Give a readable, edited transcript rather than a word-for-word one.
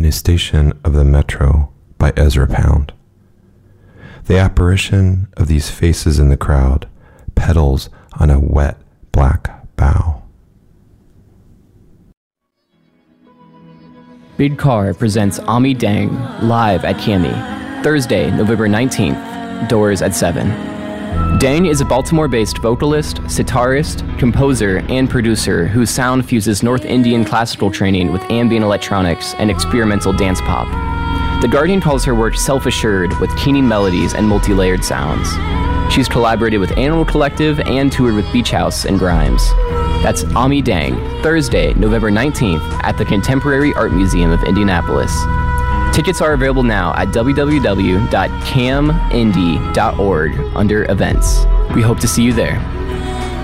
in a station of the Metro by Ezra Pound. The apparition of these faces in the crowd, petals on a wet black bough. Big Car presents Ami Dang live at Kiami, Thursday, November 19th, doors at 7. Dang is a Baltimore-based vocalist, sitarist, composer, and producer whose sound fuses North Indian classical training with ambient electronics and experimental dance pop. The Guardian calls her work self-assured with keening melodies and multi-layered sounds. She's collaborated with Animal Collective and toured with Beach House and Grimes. That's Ami Dang, Thursday, November 19th at the Contemporary Art Museum of Indianapolis. Tickets are available now at www.camindy.org under events. We hope to see you there.